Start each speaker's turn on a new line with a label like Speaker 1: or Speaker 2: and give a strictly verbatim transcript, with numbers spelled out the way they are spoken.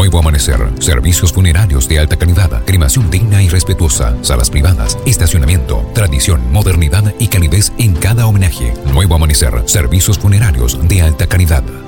Speaker 1: Nuevo Amanecer. Servicios funerarios de alta calidad, cremación digna y respetuosa, salas privadas, estacionamiento, tradición, modernidad y calidez en cada homenaje. Nuevo Amanecer. Servicios funerarios de alta calidad.